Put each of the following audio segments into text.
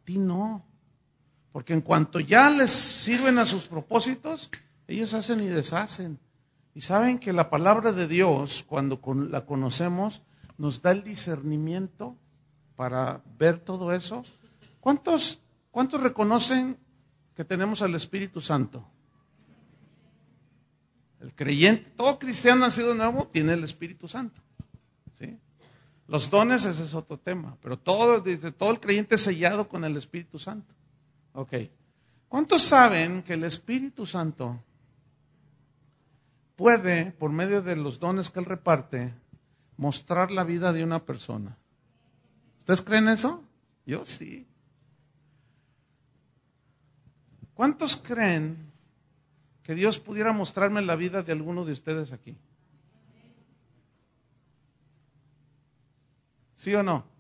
ti no. Porque en cuanto ya les sirven a sus propósitos, ellos hacen y deshacen. Y saben que la palabra de Dios, cuando la conocemos, nos da el discernimiento para ver todo eso. ¿Cuántos reconocen que tenemos al Espíritu Santo? El creyente, todo cristiano nacido nuevo tiene el Espíritu Santo. ¿Sí? Los dones, ese es otro tema, pero todo el creyente es sellado con el Espíritu Santo. Ok. ¿Cuántos saben que el Espíritu Santo puede, por medio de los dones que Él reparte, mostrar la vida de una persona? ¿Ustedes creen eso? Yo sí. ¿Cuántos creen que Dios pudiera mostrarme la vida de alguno de ustedes aquí? ¿Sí o no?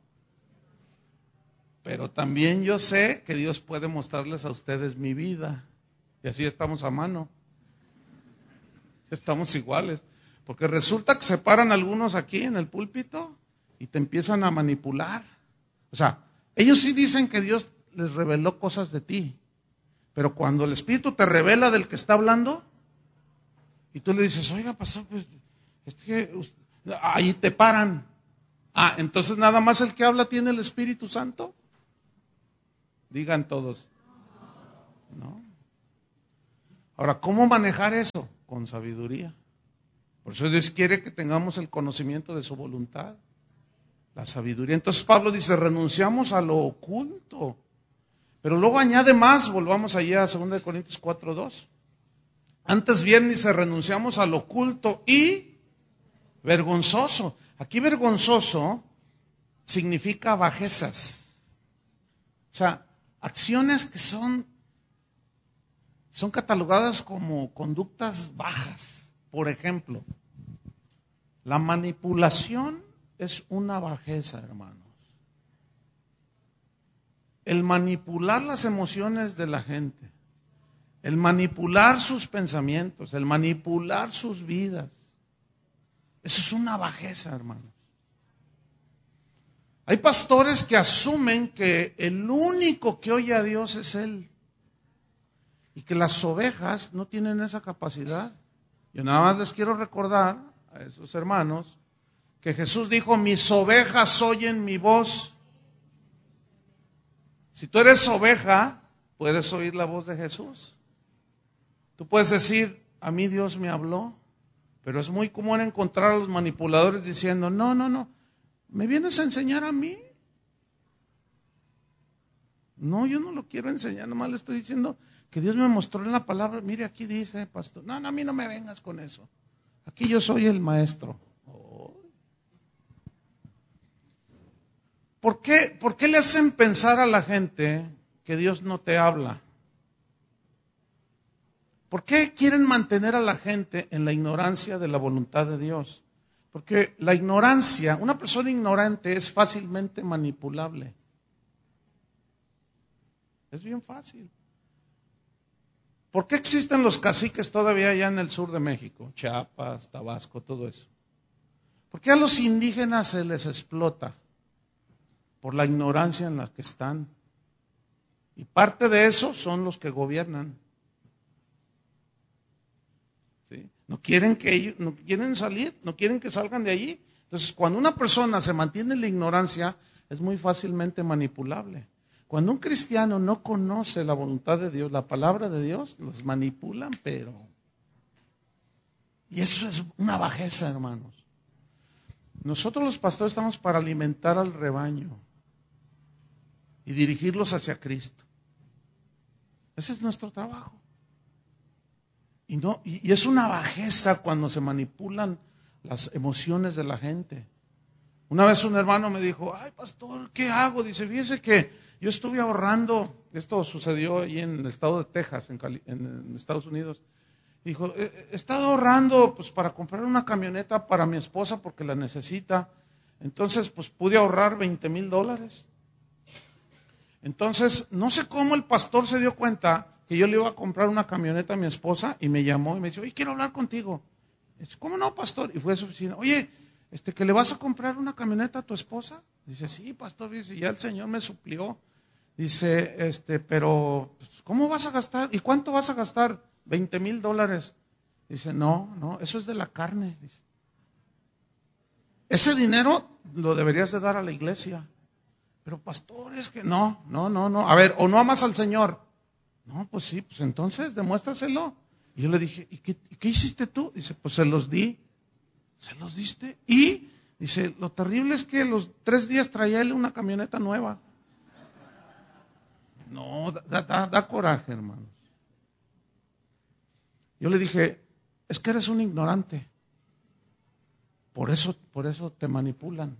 Pero también yo sé que Dios puede mostrarles a ustedes mi vida. Y así estamos a mano. Estamos iguales. Porque resulta que se paran algunos aquí en el púlpito y te empiezan a manipular. O sea, ellos sí dicen que Dios les reveló cosas de ti. Pero cuando el Espíritu te revela del que está hablando, y tú le dices, oiga, pastor, pues, ahí te paran. Entonces nada más el que habla tiene el Espíritu Santo. Digan todos. No. Ahora, ¿cómo manejar eso? Con sabiduría. Por eso Dios quiere que tengamos el conocimiento de su voluntad. La sabiduría. Entonces Pablo dice, renunciamos a lo oculto. Pero luego añade más, volvamos allá a 2 Corintios 4:2. Antes bien dice, renunciamos a lo oculto y vergonzoso. Aquí vergonzoso significa bajezas. O sea, acciones que son catalogadas como conductas bajas. Por ejemplo, la manipulación es una bajeza, hermanos. El manipular las emociones de la gente, el manipular sus pensamientos, el manipular sus vidas, eso es una bajeza, hermanos. Hay pastores que asumen que el único que oye a Dios es Él y que las ovejas no tienen esa capacidad. Yo nada más les quiero recordar a esos hermanos que Jesús dijo, mis ovejas oyen mi voz. Si tú eres oveja, puedes oír la voz de Jesús. Tú puedes decir, a mí Dios me habló, pero es muy común encontrar a los manipuladores diciendo, no, ¿me vienes a enseñar a mí? No, yo no lo quiero enseñar, nomás le estoy diciendo que Dios me mostró en la palabra, mire aquí dice, pastor, no, a mí no me vengas con eso, aquí yo soy el maestro. ¿Por qué le hacen pensar a la gente que Dios no te habla? ¿Por qué quieren mantener a la gente en la ignorancia de la voluntad de Dios? Porque la ignorancia, una persona ignorante es fácilmente manipulable. Es bien fácil. ¿Por qué existen los caciques todavía allá en el sur de México? Chiapas, Tabasco, todo eso. ¿Por qué a los indígenas se les explota? Por la ignorancia en la que están. Y parte de eso son los que gobiernan. ¿Sí? No quieren salir, no quieren que salgan de allí. Entonces, cuando una persona se mantiene en la ignorancia, es muy fácilmente manipulable. Cuando un cristiano no conoce la voluntad de Dios, la palabra de Dios, los manipulan, pero... Y eso es una bajeza, hermanos. Nosotros los pastores estamos para alimentar al rebaño y dirigirlos hacia Cristo. Ese es nuestro trabajo. Y es una bajeza cuando se manipulan las emociones de la gente. Una vez un hermano me dijo, ay pastor, ¿qué hago? Dice, fíjese que yo estuve ahorrando, esto sucedió ahí en el estado de Texas, en Estados Unidos. Dijo, he estado ahorrando pues para comprar una camioneta para mi esposa porque la necesita. Entonces pues pude ahorrar $20,000. Entonces, no sé cómo el pastor se dio cuenta que yo le iba a comprar una camioneta a mi esposa y me llamó y me dijo, oye, quiero hablar contigo. Dice, ¿cómo no, pastor? Y fue a su oficina, oye, ¿que le vas a comprar una camioneta a tu esposa? Dice, sí, pastor, dice, ya el Señor me suplió. Dice, pero, pues, ¿cómo vas a gastar? ¿Y cuánto vas a gastar? $20,000. Dice, no, eso es de la carne. Dice, ese dinero lo deberías de dar a la iglesia. Pero pastor, es que no. A ver, ¿o no amas al Señor? No, pues sí, pues entonces demuéstraselo. Y yo le dije, ¿y qué hiciste tú? Dice, pues se los di. ¿Se los diste? Y dice, lo terrible es que los 3 días traía él una camioneta nueva. No, da coraje, hermanos. Yo le dije, es que eres un ignorante. Por eso te manipulan.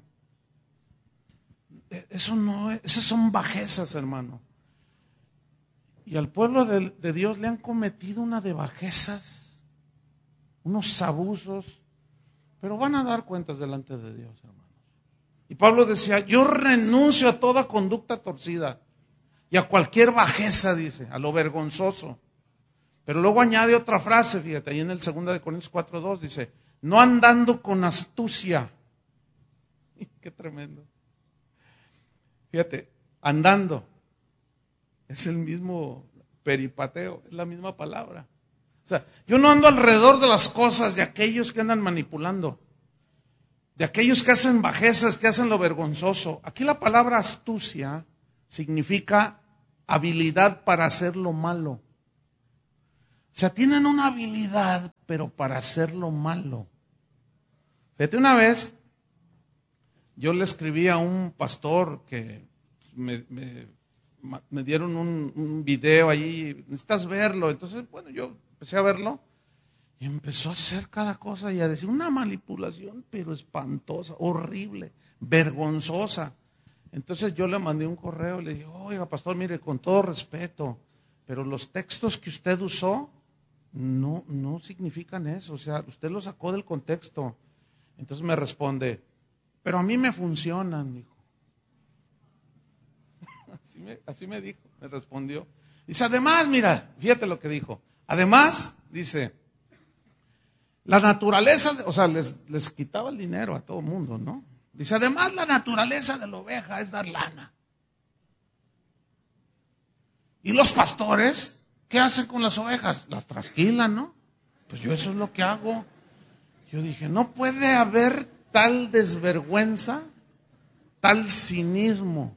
Eso no, esas son bajezas, hermano. Y al pueblo de Dios le han cometido una de bajezas, unos abusos, pero van a dar cuentas delante de Dios, hermanos. Y Pablo decía, yo renuncio a toda conducta torcida y a cualquier bajeza, dice, a lo vergonzoso. Pero luego añade otra frase, fíjate, ahí en el 2 de Corintios 4:2 dice, no andando con astucia. Qué tremendo. Fíjate, andando. Es el mismo peripateo, es la misma palabra. O sea, yo no ando alrededor de las cosas de aquellos que andan manipulando, de aquellos que hacen bajezas, que hacen lo vergonzoso. Aquí la palabra astucia significa habilidad para hacer lo malo. O sea, tienen una habilidad, pero para hacer lo malo. Fíjate, una vez yo le escribí a un pastor que me dieron un video ahí, necesitas verlo. Entonces, bueno, yo empecé a verlo y empezó a hacer cada cosa y a decir una manipulación, pero espantosa, horrible, vergonzosa. Entonces yo le mandé un correo y le dije, oiga, pastor, mire, con todo respeto, pero los textos que usted usó no significan eso. O sea, usted los sacó del contexto. Entonces me responde, pero a mí me funcionan, dijo. Así me dijo, me respondió. Dice, además, mira, fíjate lo que dijo. Además, dice, la naturaleza, o sea, les quitaba el dinero a todo el mundo, ¿no? Dice, además la naturaleza de la oveja es dar lana. ¿Y los pastores qué hacen con las ovejas? Las trasquilan, ¿no? Pues yo eso es lo que hago. Yo dije, no puede haber tal desvergüenza, tal cinismo.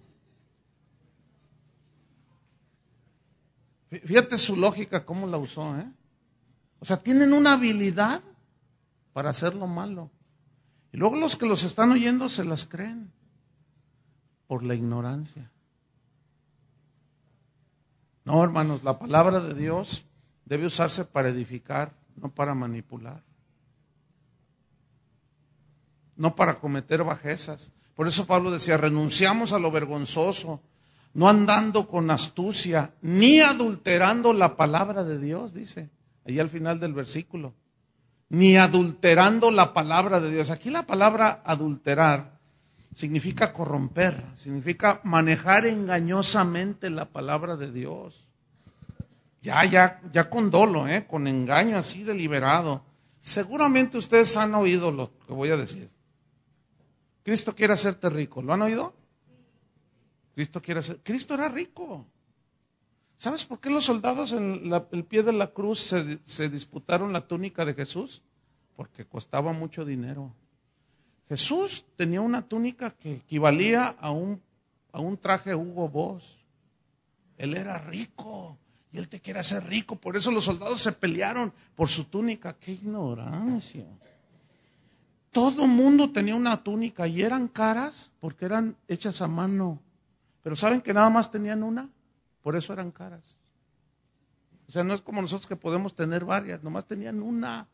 Fíjate su lógica, cómo la usó, ¿eh? O sea, tienen una habilidad para hacer lo malo. Y luego los que los están oyendo se las creen por la ignorancia. No, hermanos, la palabra de Dios debe usarse para edificar, no para manipular. No para cometer bajezas. Por eso Pablo decía, renunciamos a lo vergonzoso, no andando con astucia, ni adulterando la palabra de Dios, dice, ahí al final del versículo. Ni adulterando la palabra de Dios. Aquí la palabra adulterar significa corromper, significa manejar engañosamente la palabra de Dios. Ya con dolo, con engaño así deliberado. Seguramente ustedes han oído lo que voy a decir. Cristo quiere hacerte rico. ¿Lo han oído? Cristo era rico. ¿Sabes por qué los soldados en el pie de la cruz se disputaron la túnica de Jesús? Porque costaba mucho dinero. Jesús tenía una túnica que equivalía a un traje Hugo Boss. Él era rico y él te quiere hacer rico. Por eso los soldados se pelearon por su túnica. ¡Qué ignorancia! Todo mundo tenía una túnica y eran caras porque eran hechas a mano. Pero ¿saben que nada más tenían una? Por eso eran caras. O sea, no es como nosotros que podemos tener varias, nomás tenían una.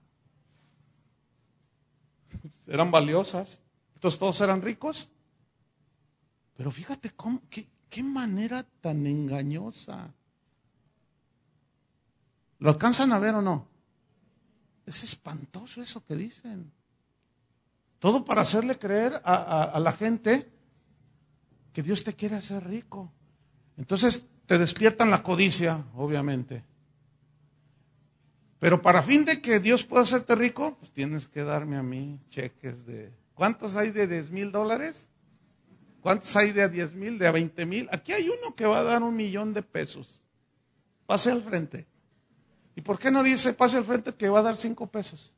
Eran valiosas. Entonces todos eran ricos. Pero fíjate qué manera tan engañosa. ¿Lo alcanzan a ver o no? Es espantoso eso que dicen. Todo para hacerle creer a la gente que Dios te quiere hacer rico. Entonces te despiertan la codicia, obviamente. Pero para fin de que Dios pueda hacerte rico, pues tienes que darme a mí cheques de... ¿Cuántos hay de $10,000? ¿Cuántos hay de a 10,000, de a 20,000? Aquí hay uno que va a dar 1,000,000 de pesos. Pase al frente. ¿Y por qué no dice pase al frente que va a dar 5 pesos?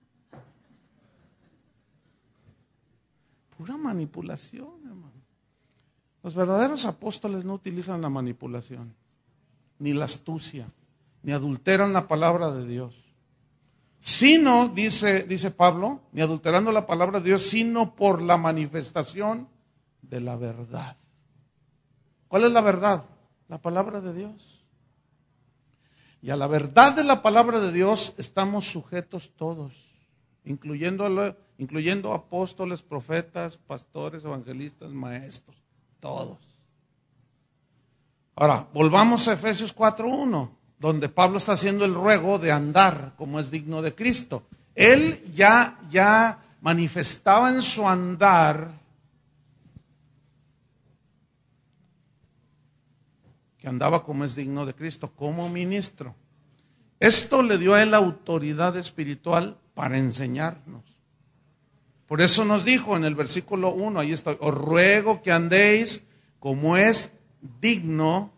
Pura manipulación, hermano. Los verdaderos apóstoles no utilizan la manipulación, ni la astucia, ni adulteran la palabra de Dios. Sino, dice Pablo, ni adulterando la palabra de Dios, sino por la manifestación de la verdad. ¿Cuál es la verdad? La palabra de Dios. Y a la verdad de la palabra de Dios estamos sujetos todos, incluyendo apóstoles, profetas, pastores, evangelistas, maestros, todos. Ahora, volvamos a Efesios 4:1, donde Pablo está haciendo el ruego de andar como es digno de Cristo. Él ya manifestaba en su andar que andaba como es digno de Cristo, como ministro. Esto le dio a él autoridad espiritual para enseñarnos. Por eso nos dijo en el versículo 1, ahí está, os ruego que andéis como es digno,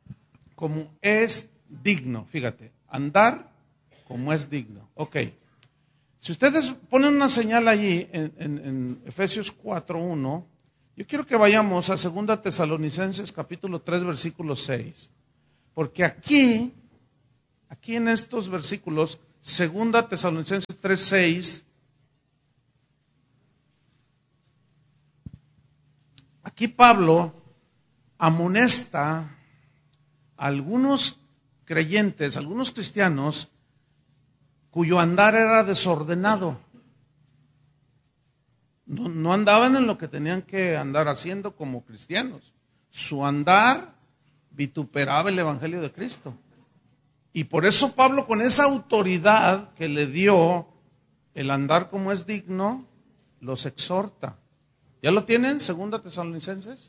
fíjate, andar como es digno. Ok, si ustedes ponen una señal allí en Efesios 4:1, yo quiero que vayamos a 2 Tesalonicenses capítulo 3, versículo 6. Porque aquí en estos versículos, 2 Tesalonicenses 3, 6, aquí Pablo amonesta a algunos creyentes, algunos cristianos, cuyo andar era desordenado. No andaban en lo que tenían que andar haciendo como cristianos. Su andar vituperaba el Evangelio de Cristo. Y por eso Pablo, con esa autoridad que le dio el andar como es digno, los exhorta. ¿Ya lo tienen? 2 Tesalonicenses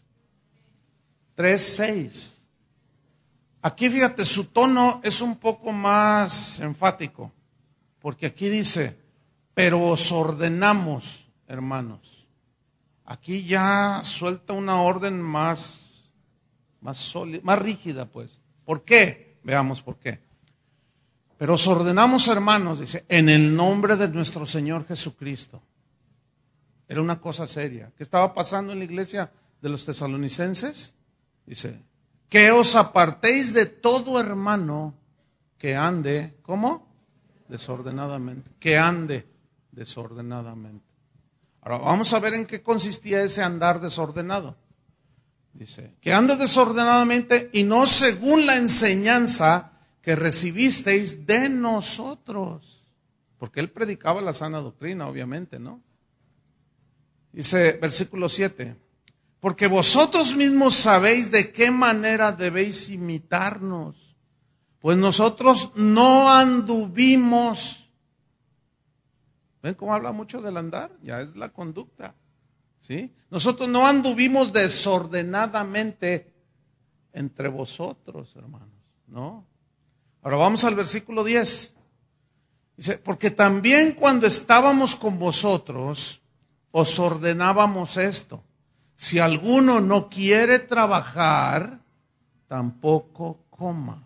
3:6. Aquí fíjate, su tono es un poco más enfático, porque aquí dice, pero os ordenamos, hermanos. Aquí ya suelta una orden más sólida, más rígida, pues. ¿Por qué? Veamos por qué. Pero os ordenamos, hermanos, dice, en el nombre de nuestro Señor Jesucristo. Era una cosa seria. ¿Qué estaba pasando en la iglesia de los tesalonicenses? Dice, que os apartéis de todo hermano que ande, ¿cómo? Desordenadamente. Que ande desordenadamente. Ahora vamos a ver en qué consistía ese andar desordenado. Dice, que ande desordenadamente y no según la enseñanza que recibisteis de nosotros. Porque él predicaba la sana doctrina, obviamente, ¿no? Dice, versículo 7, porque vosotros mismos sabéis de qué manera debéis imitarnos, pues nosotros no anduvimos. ¿Ven cómo habla mucho del andar? Ya es la conducta, ¿sí? Nosotros no anduvimos desordenadamente entre vosotros, hermanos, ¿no? Ahora vamos al versículo 10. Dice, porque también cuando estábamos con vosotros, os ordenábamos esto. Si alguno no quiere trabajar, tampoco coma.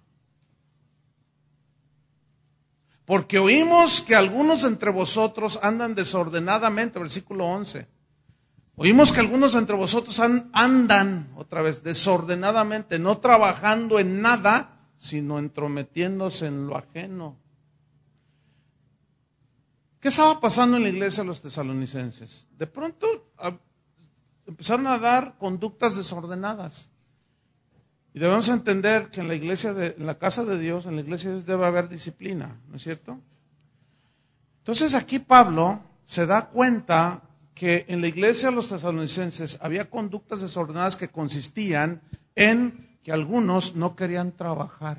Porque oímos que algunos entre vosotros andan desordenadamente, versículo 11. Oímos que algunos entre vosotros andan, otra vez, desordenadamente, no trabajando en nada, sino entrometiéndose en lo ajeno. ¿Qué estaba pasando en la iglesia de los tesalonicenses? De pronto empezaron a dar conductas desordenadas. Y debemos entender que en la iglesia, en la casa de Dios, en la iglesia de Dios debe haber disciplina, ¿no es cierto? Entonces aquí Pablo se da cuenta que en la iglesia de los tesalonicenses había conductas desordenadas que consistían en que algunos no querían trabajar.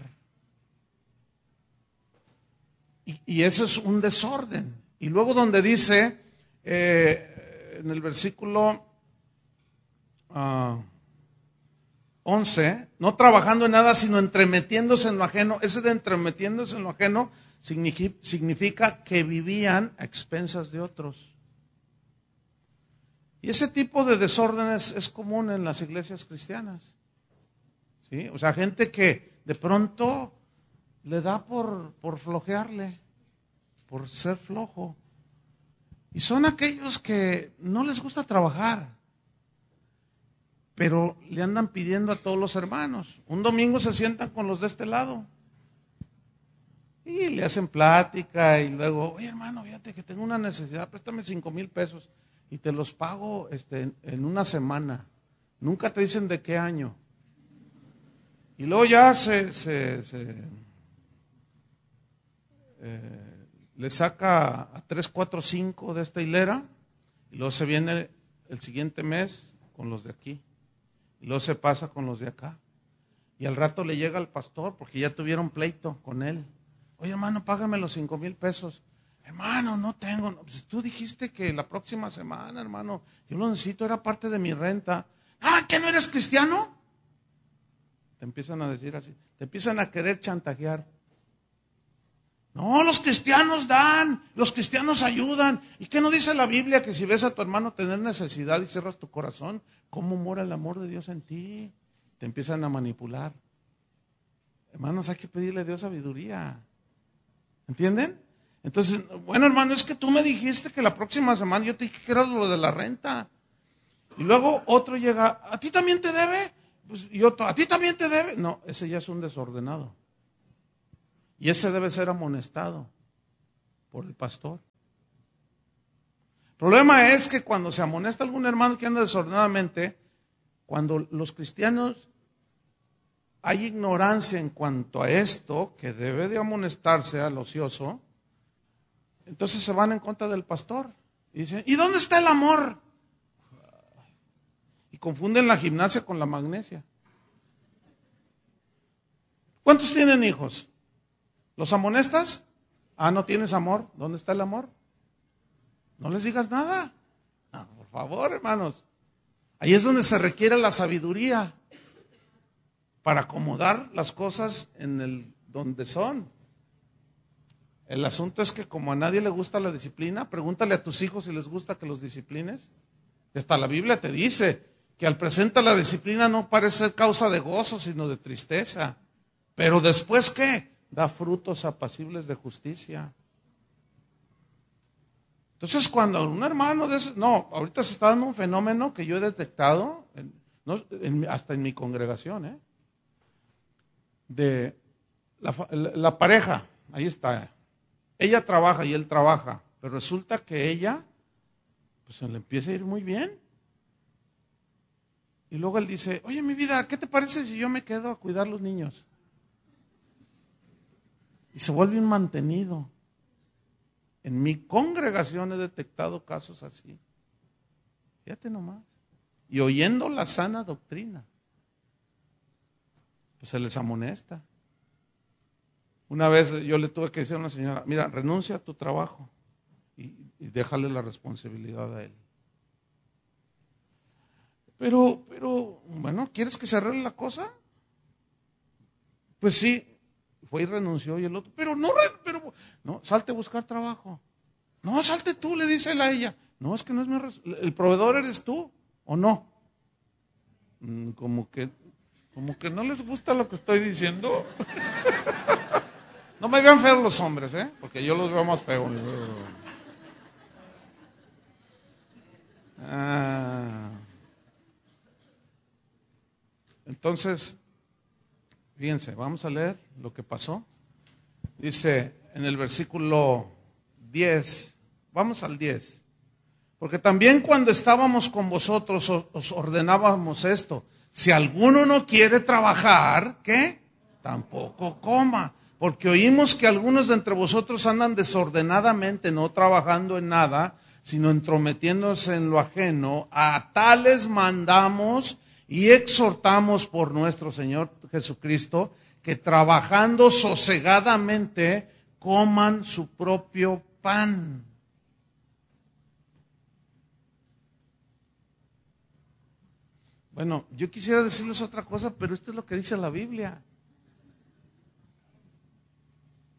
Y eso es un desorden. Y luego donde dice, en el versículo 11, no trabajando en nada, sino entremetiéndose en lo ajeno. Ese de entremetiéndose en lo ajeno significa que vivían a expensas de otros. Y ese tipo de desórdenes es común en las iglesias cristianas. ¿Sí? O sea, gente que de pronto le da por flojearle, por ser flojo. Y son aquellos que no les gusta trabajar, pero le andan pidiendo a todos los hermanos. Un domingo se sientan con los de este lado y le hacen plática y luego, oye hermano, fíjate que tengo una necesidad, préstame 5,000 pesos y te los pago en una semana. Nunca te dicen de qué año. Y luego ya le saca a 3, 4, 5 de esta hilera y luego se viene el siguiente mes con los de aquí y luego se pasa con los de acá y al rato le llega al pastor porque ya tuvieron pleito con él. Oye hermano, págame los 5,000 pesos. Hermano, no tengo. No, pues tú dijiste que la próxima semana, hermano, yo lo necesito, era parte de mi renta. Ah, ¿que no eres cristiano? Te empiezan a decir así, te empiezan a querer chantajear. No, los cristianos dan, los cristianos ayudan. ¿Y qué no dice la Biblia que si ves a tu hermano tener necesidad y cierras tu corazón, cómo mora el amor de Dios en ti? Te empiezan a manipular. Hermanos, hay que pedirle a Dios sabiduría. ¿Entienden? Entonces, bueno hermano, es que tú me dijiste que la próxima semana yo te dije que era lo de la renta. Y luego otro llega, ¿a ti también te debe? Pues, y otro, ¿a ti también te debe? No, ese ya es un desordenado. Y ese debe ser amonestado por el pastor. El problema es que cuando se amonesta a algún hermano que anda desordenadamente, cuando los cristianos hay ignorancia en cuanto a esto, que debe de amonestarse al ocioso, entonces se van en contra del pastor. Y dicen, ¿y dónde está el amor? Y confunden la gimnasia con la magnesia. ¿Cuántos tienen hijos? ¿Los amonestas? Ah, ¿no tienes amor? ¿Dónde está el amor? No les digas nada. No, por favor, hermanos. Ahí es donde se requiere la sabiduría para acomodar las cosas en donde son. El asunto es que como a nadie le gusta la disciplina, pregúntale a tus hijos si les gusta que los disciplines. Y hasta la Biblia te dice que al presente la disciplina no parece ser causa de gozo, sino de tristeza. Pero después, ¿qué? Da frutos apacibles de justicia. Entonces, cuando un hermano de esos, no, ahorita se está dando un fenómeno que yo he detectado, hasta en mi congregación, de la pareja, ahí está. Ella trabaja y él trabaja, pero resulta que ella, pues se le empieza a ir muy bien. Y luego él dice, oye mi vida, ¿qué te parece si yo me quedo a cuidar los niños? Y se vuelve un mantenido. En mi congregación he detectado casos así. Fíjate nomás. Y oyendo la sana doctrina, pues se les amonesta. Una vez yo le tuve que decir a una señora, mira, renuncia a tu trabajo y déjale la responsabilidad a él. Pero, bueno, ¿quieres que se arregle la cosa? Pues sí. Fue y renunció y el otro, pero no, salte a buscar trabajo. No, salte tú, le dice él a ella. No, es que no es el proveedor eres tú, ¿o no? Como que no les gusta lo que estoy diciendo. No me vean feos los hombres, porque yo los veo más feos. Entonces, fíjense, vamos a leer lo que pasó. Dice en el versículo 10, vamos al 10. Porque también cuando estábamos con vosotros os ordenábamos esto. Si alguno no quiere trabajar, ¿qué? Tampoco coma. Porque oímos que algunos de entre vosotros andan desordenadamente, no trabajando en nada, sino entrometiéndose en lo ajeno. A tales mandamos y exhortamos por nuestro Señor Jesucristo que trabajando sosegadamente coman su propio pan. Bueno, yo quisiera decirles otra cosa, pero esto es lo que dice la Biblia.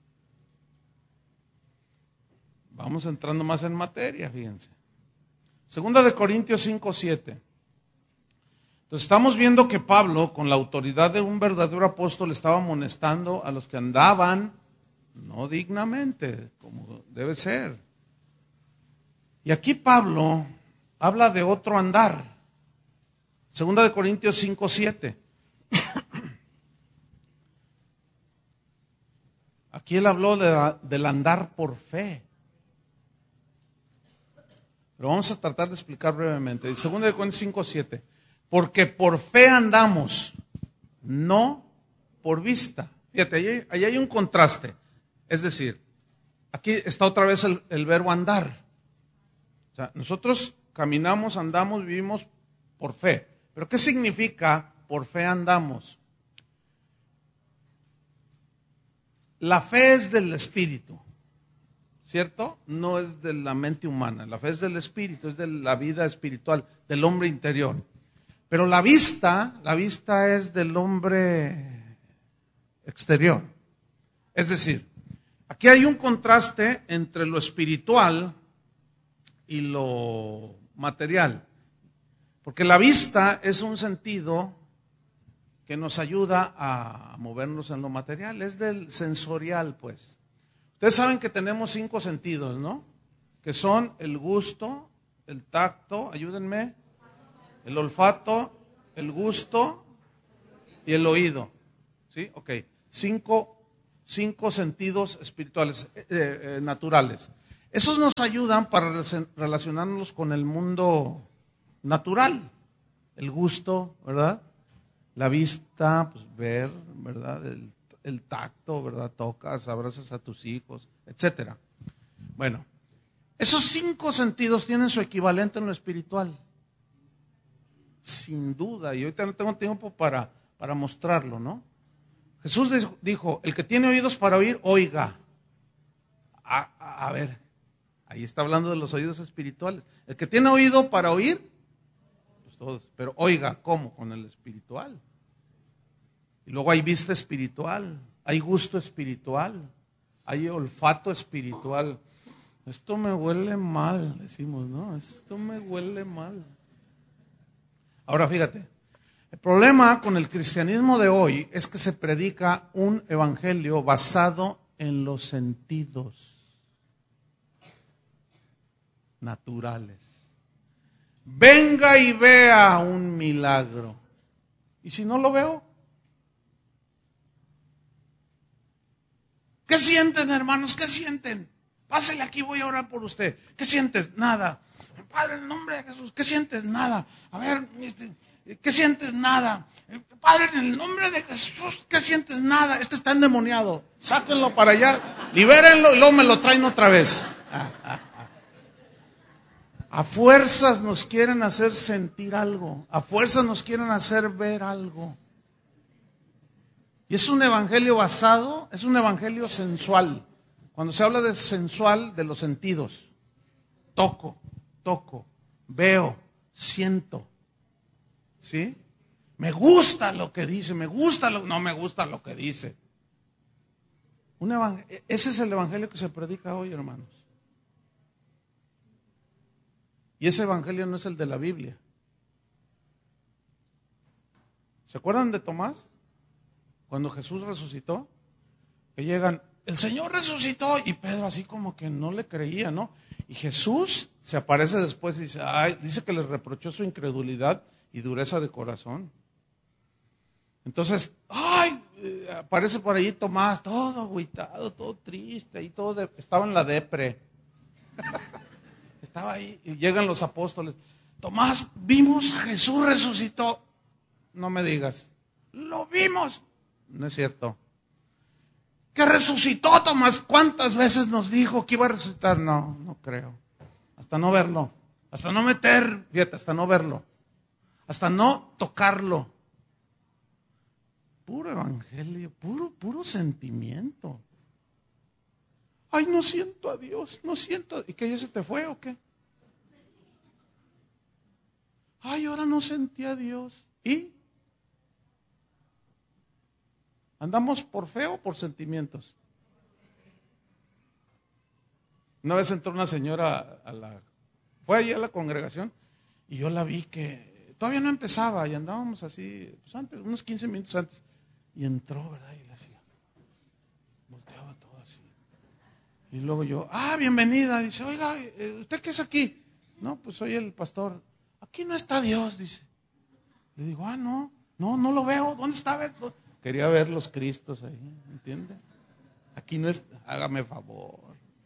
Vamos entrando más en materia, fíjense. Segunda de Corintios 5:7. Entonces estamos viendo que Pablo, con la autoridad de un verdadero apóstol, estaba amonestando a los que andaban no dignamente, como debe ser. Y aquí Pablo habla de otro andar. Segunda de Corintios 5:7. Aquí él habló del andar por fe. Pero vamos a tratar de explicar brevemente. Segunda de Corintios 5:7. Porque por fe andamos, no por vista. Fíjate, ahí hay un contraste. Es decir, aquí está otra vez el verbo andar. O sea, nosotros caminamos, andamos, vivimos por fe. ¿Pero qué significa por fe andamos? La fe es del Espíritu, ¿cierto? No es de la mente humana. La fe es del Espíritu, es de la vida espiritual, del hombre interior. Pero la vista es del hombre exterior. Es decir, aquí hay un contraste entre lo espiritual y lo material. Porque la vista es un sentido que nos ayuda a movernos en lo material, es del sensorial, pues. Ustedes saben que tenemos 5 sentidos, ¿no? Que son el gusto, el tacto, ayúdenme, el olfato, el gusto y el oído. ¿Sí? Ok. Cinco sentidos espirituales, naturales. Esos nos ayudan para relacionarnos con el mundo natural. El gusto, ¿verdad? La vista, pues ver, ¿verdad? El tacto, ¿verdad? Tocas, abrazas a tus hijos, etcétera. Bueno, esos 5 sentidos tienen su equivalente en lo espiritual. Sin duda, y ahorita no tengo tiempo para mostrarlo, ¿no? Jesús dijo, el que tiene oídos para oír, oiga. A ver, ahí está hablando de los oídos espirituales. El que tiene oído para oír, pues todos, pero oiga, ¿cómo? Con el espiritual. Y luego hay vista espiritual, hay gusto espiritual, hay olfato espiritual. Esto me huele mal, decimos, ¿no? Esto me huele mal. Ahora fíjate, el problema con el cristianismo de hoy es que se predica un evangelio basado en los sentidos naturales. Venga y vea un milagro. ¿Y si no lo veo? ¿Qué sienten, hermanos? ¿Qué sienten? Pásale aquí, voy a orar por usted. ¿Qué sientes? Nada. Padre, en el nombre de Jesús, ¿qué sientes? Nada. A ver, ¿qué sientes? Nada. Padre, en el nombre de Jesús, ¿qué sientes? Nada. Este está endemoniado. Sáquenlo para allá, libérenlo y luego me lo traen otra vez. A fuerzas nos quieren hacer sentir algo. A fuerzas nos quieren hacer ver algo. Y es un evangelio basado, es un evangelio sensual. Cuando se habla de sensual, de los sentidos. Toco, veo, siento. ¿Sí? Me gusta lo que dice, no me gusta lo que dice. Ese es el evangelio que se predica hoy, hermanos. Y ese evangelio no es el de la Biblia. ¿Se acuerdan de Tomás? Cuando Jesús resucitó, que llegan, el Señor resucitó, y Pedro así como que no le creía, ¿no? Y Jesús se aparece después y dice, dice que les reprochó su incredulidad y dureza de corazón. Entonces, aparece por allí Tomás, todo agüitado, todo triste, y estaba en la depre. Estaba ahí, y llegan los apóstoles. Tomás, vimos a Jesús resucitó. No me digas, lo vimos. No es cierto. Que resucitó, Tomás. ¿Cuántas veces nos dijo que iba a resucitar? No creo. Hasta no verlo. Hasta no fíjate, hasta no verlo. Hasta no tocarlo. Puro evangelio, puro sentimiento. Ay, no siento a Dios, no siento. ¿Y qué, ya se te fue o qué? Ay, ahora no sentí a Dios. ¿Y? ¿Andamos por fe o por sentimientos? Una vez entró una señora a la Fue allí a la congregación y yo la vi que todavía no empezaba y andábamos así, pues antes, unos 15 minutos antes. Y entró, ¿verdad? Y le hacía, volteaba todo así. Y luego yo, bienvenida. Dice, oiga, ¿usted qué es aquí? No, pues soy el pastor. Aquí no está Dios, dice. Le digo, no lo veo. ¿Dónde está? Quería ver los Cristos ahí, ¿entiende? Aquí no está, hágame favor.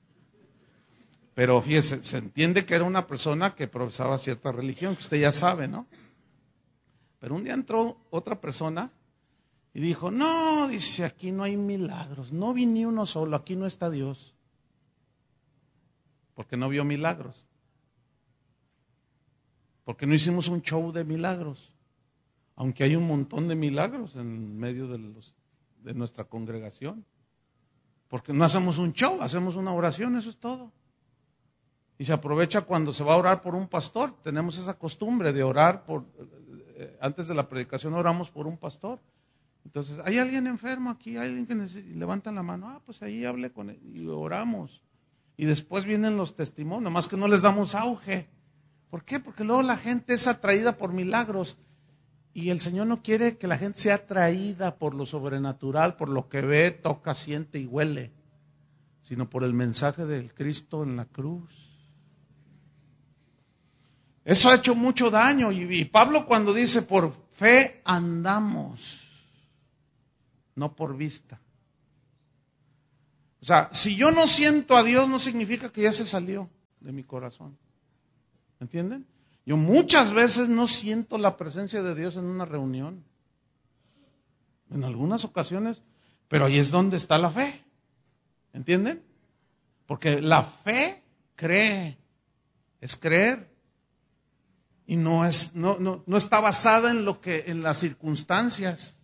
Pero fíjese, se entiende que era una persona que profesaba cierta religión, que usted ya sabe, ¿no? Pero un día entró otra persona y dijo, no, dice, aquí no hay milagros, no vi ni uno solo, aquí no está Dios. Porque no vio milagros. Porque no hicimos un show de milagros. Aunque hay un montón de milagros en medio de nuestra congregación. Porque no hacemos un show, hacemos una oración, eso es todo. Y se aprovecha cuando se va a orar por un pastor. Tenemos esa costumbre de orar antes de la predicación oramos por un pastor. Entonces, ¿hay alguien enfermo aquí? ¿Hay alguien que necesita? Y levantan la mano, pues ahí hable con él y oramos. Y después vienen los testimonios, más que no les damos auge. ¿Por qué? Porque luego la gente es atraída por milagros. Y el Señor no quiere que la gente sea atraída por lo sobrenatural, por lo que ve, toca, siente y huele, sino por el mensaje del Cristo en la cruz. Eso ha hecho mucho daño. Y Pablo cuando dice, por fe andamos, no por vista. O sea, si yo no siento a Dios, no significa que ya se salió de mi corazón. ¿Entienden? Yo muchas veces no siento la presencia de Dios en una reunión. En algunas ocasiones, pero ahí es donde está la fe. ¿Entienden? Porque la fe cree, es creer. Y no está basada en las circunstancias,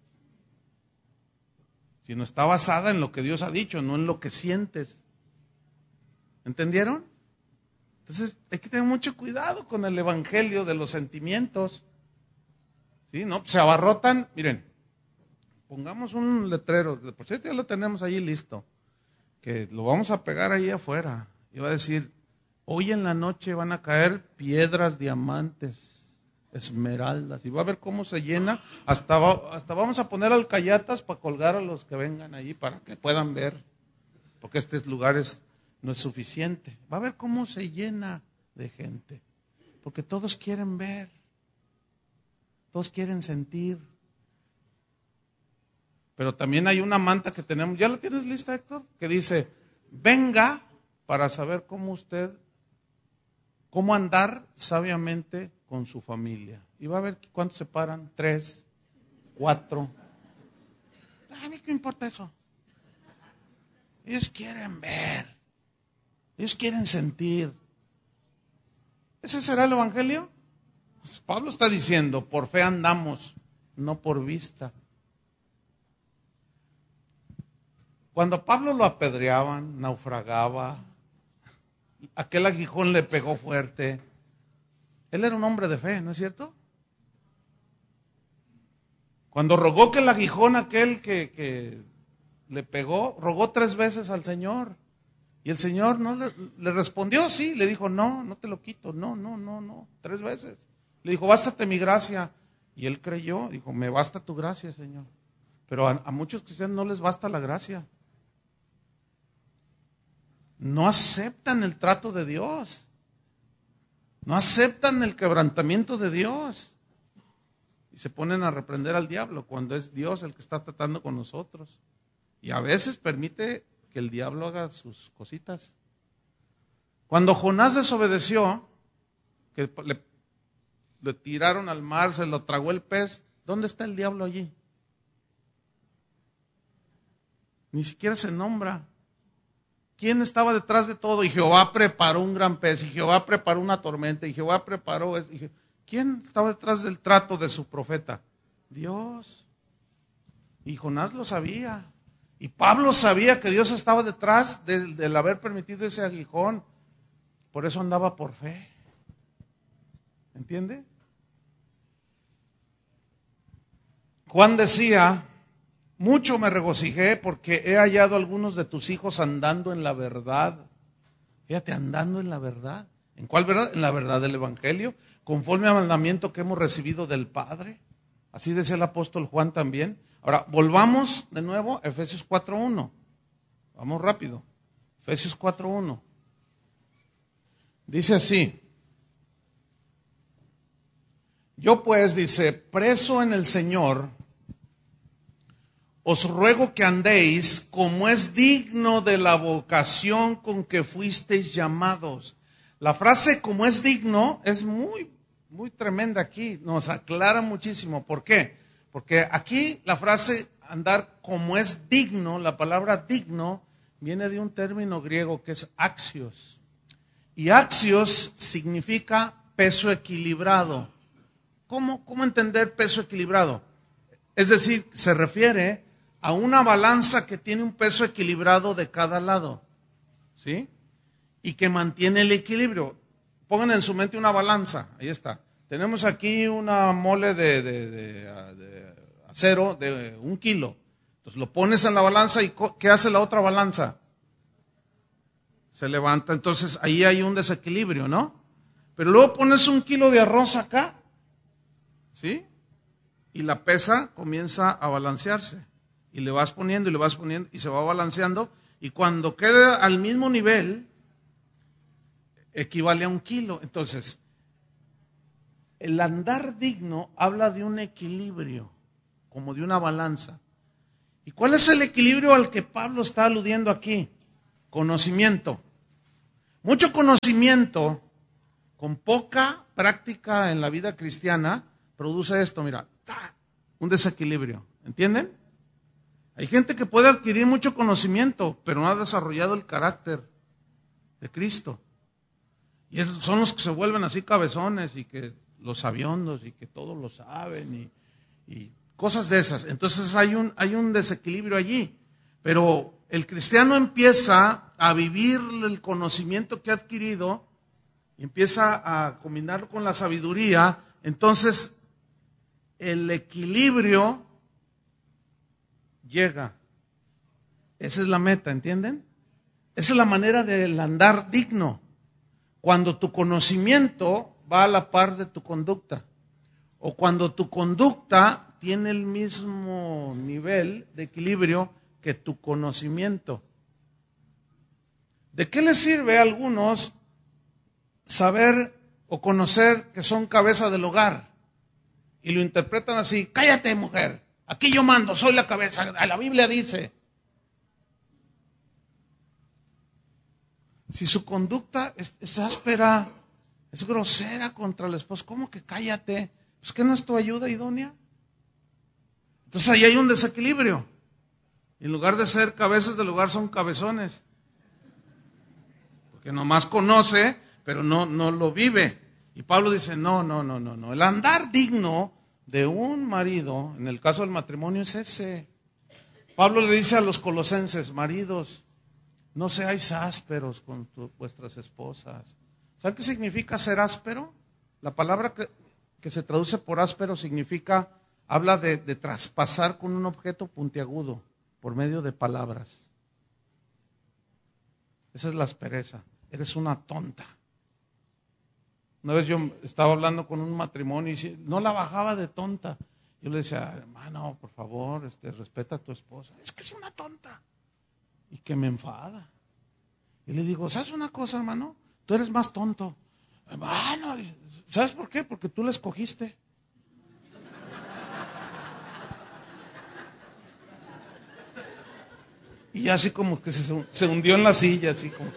sino está basada en lo que Dios ha dicho, no en lo que sientes. ¿Entendieron? Entonces hay que tener mucho cuidado con el evangelio de los sentimientos. ¿Sí? No, se abarrotan. Miren, pongamos un letrero, por cierto ya lo tenemos allí listo, que lo vamos a pegar ahí afuera. Y va a decir, hoy en la noche van a caer piedras, diamantes, esmeraldas. Y va a ver cómo se llena. Hasta vamos a poner alcayatas para colgar a los que vengan allí para que puedan ver. Porque este lugar no es suficiente. Va a ver cómo se llena de gente. Porque todos quieren ver. Todos quieren sentir. Pero también hay una manta que tenemos. ¿Ya la tienes lista, Héctor? Que dice, venga para saber cómo andar sabiamente con su familia. Y va a ver cuántos se paran. 3, 4. A mí qué importa eso. Ellos quieren ver. Ellos quieren sentir. ¿Ese será el evangelio? Pues Pablo está diciendo, por fe andamos, no por vista. Cuando a Pablo lo apedreaban, naufragaba, aquel aguijón le pegó fuerte. Él era un hombre de fe, ¿no es cierto? Cuando rogó que el aguijón aquel que le pegó, rogó 3 veces al Señor. Y el Señor no le respondió, sí, le dijo, no te lo quito, no, 3 veces. Le dijo, bástate mi gracia. Y él creyó, dijo, me basta tu gracia, Señor. Pero a muchos cristianos no les basta la gracia. No aceptan el trato de Dios. No aceptan el quebrantamiento de Dios. Y se ponen a reprender al diablo cuando es Dios el que está tratando con nosotros. Y a veces permite que el diablo haga sus cositas. Cuando Jonás desobedeció, que le tiraron al mar, se lo tragó el pez, ¿dónde está el diablo allí? Ni siquiera se nombra. ¿Quién estaba detrás de todo? Y Jehová preparó un gran pez, y Jehová preparó una tormenta, y Jehová preparó esto. ¿Quién estaba detrás del trato de su profeta? Dios. Y Jonás lo sabía. Y Pablo sabía que Dios estaba detrás del haber permitido ese aguijón. Por eso andaba por fe. ¿Entiende? Juan decía, mucho me regocijé porque he hallado a algunos de tus hijos andando en la verdad. Fíjate, andando en la verdad. ¿En cuál verdad? En la verdad del Evangelio, conforme al mandamiento que hemos recibido del Padre. Así decía el apóstol Juan también. Ahora, volvamos de nuevo a Efesios 4:1. Vamos rápido. Efesios 4:1. Dice así. Yo pues, dice, preso en el Señor, os ruego que andéis como es digno de la vocación con que fuisteis llamados. La frase como es digno es muy tremenda aquí, nos aclara muchísimo. ¿Por qué? Porque aquí la frase andar como es digno, la palabra digno viene de un término griego que es axios. Y axios significa peso equilibrado. ¿Cómo entender peso equilibrado? Es decir, se refiere a una balanza que tiene un peso equilibrado de cada lado, ¿sí? Y que mantiene el equilibrio. Pongan en su mente una balanza, ahí está. Tenemos aquí una mole de acero de 1 kilo. Entonces lo pones en la balanza y ¿qué hace la otra balanza? Se levanta, entonces ahí hay un desequilibrio, ¿no? Pero luego pones 1 kilo de arroz acá, ¿sí? Y la pesa comienza a balancearse. Y le vas poniendo y le vas poniendo y se va balanceando. Y cuando queda al mismo nivel, equivale a 1 kilo. Entonces, el andar digno habla de un equilibrio, como de una balanza. ¿Y cuál es el equilibrio al que Pablo está aludiendo aquí? Conocimiento. Mucho conocimiento con poca práctica en la vida cristiana produce esto, mira, un desequilibrio. ¿Entienden? Hay gente que puede adquirir mucho conocimiento, pero no ha desarrollado el carácter de Cristo. Y son los que se vuelven así cabezones y que los sabiondos y que todos lo saben y cosas de esas. Entonces hay un desequilibrio allí. Pero el cristiano empieza a vivir el conocimiento que ha adquirido y empieza a combinarlo con la sabiduría. Entonces el equilibrio llega. Esa es la meta, ¿entienden? Esa es la manera del andar digno. Cuando tu conocimiento va a la par de tu conducta. O cuando tu conducta tiene el mismo nivel de equilibrio que tu conocimiento. ¿De qué les sirve a algunos saber o conocer que son cabeza del hogar? Y lo interpretan así, cállate mujer, aquí yo mando, soy la cabeza, la Biblia dice. Si su conducta es áspera, es grosera contra el esposo, ¿cómo que cállate? Pues que no es tu ayuda idónea. Entonces ahí hay un desequilibrio. En lugar de ser cabezas del hogar son cabezones. Porque nomás conoce, pero no lo vive. Y Pablo dice, no. El andar digno de un marido, en el caso del matrimonio, es ese. Pablo le dice a los colosenses, maridos, no seáis ásperos con vuestras esposas. ¿Saben qué significa ser áspero? La palabra que se traduce por áspero significa, habla de traspasar con un objeto puntiagudo por medio de palabras. Esa es la aspereza. Eres una tonta. Una vez yo estaba hablando con un matrimonio y no la bajaba de tonta. Yo le decía, hermano, por favor, respeta a tu esposa. Es que es una tonta. Y que me enfada. Y le digo, ¿sabes una cosa, hermano? Tú eres más tonto. Hermano, ¿sabes por qué? Porque tú la escogiste. Y así como que se hundió en la silla, así como.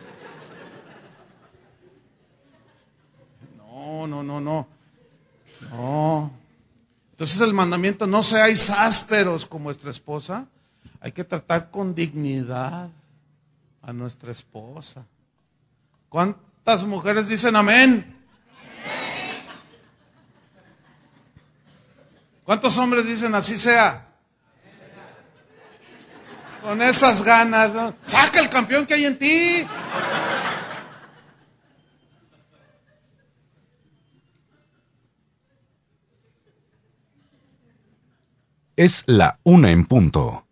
No. Entonces el mandamiento, no seáis ásperos con vuestra esposa. Hay que tratar con dignidad a nuestra esposa. ¿Cuántas mujeres dicen amén? ¿Cuántos hombres dicen así sea? Con esas ganas, ¿no? Saca el campeón que hay en ti. Es la 1:00 PM.